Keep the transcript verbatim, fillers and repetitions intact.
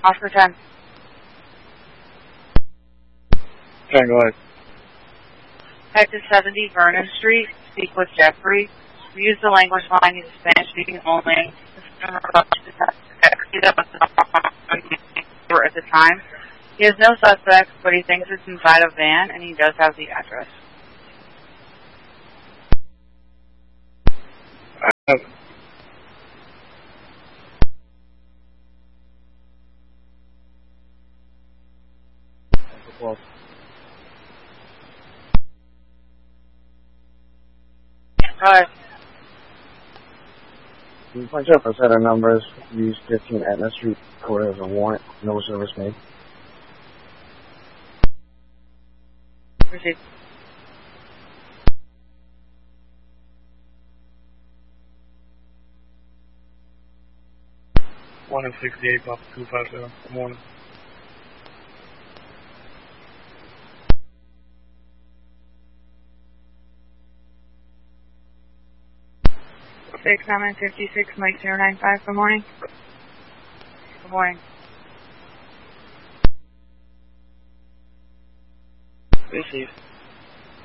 Oscar ten. ten, go ahead. Head to seventy Vernon Street. Speak with Jeffrey. We use the language line. He's Spanish speaking only. At the time. He has no suspects, but he thinks it's inside a van, and he does have the address. I have Well, Go ahead. can you punch up a set of numbers? Use fifteen Etna Street, Court as a warrant. No service made. Proceed. one and sixty-eight, Papa two five zero. Good morning. six seven fifty-six Mike zero nine five. Good morning. Good morning. Receive.